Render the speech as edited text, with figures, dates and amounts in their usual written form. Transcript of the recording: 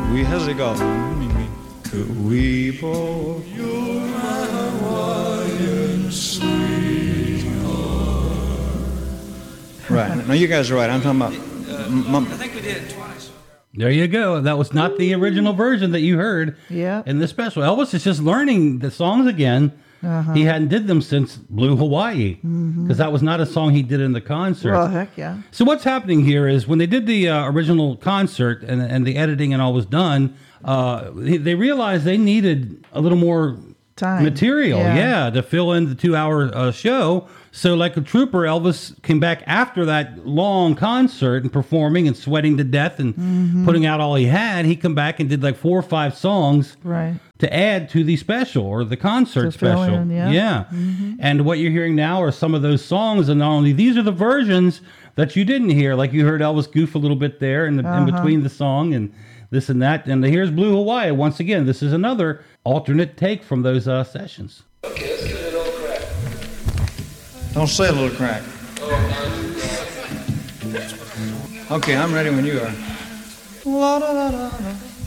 we, how's it go? Could we both? You're my Hawaiian sweetheart. Right. No, you guys are right. I'm talking about. I think we did it twice. There you go. That was not the original version that you heard in the special. Elvis is just learning the songs again. He hadn't did them since Blue Hawaii, because that was not a song he did in the concert. Well, heck yeah. So what's happening here is when they did the original concert and the editing and all was done, they realized they needed a little more time material, to fill in the 2-hour show. So like a trooper, Elvis came back after that long concert and performing and sweating to death and putting out all he had. He come back and did like 4 or 5 songs to add to the special or the concert special. And what you're hearing now are some of those songs, and not only these are the versions that you didn't hear, like you heard Elvis goof a little bit there in between the song and this and that. And here's Blue Hawaii once again. This is another alternate take from those sessions. Okay, let's get a little crack. Don't say a little crack. Okay, I'm ready when you are. La, da, da, da, da.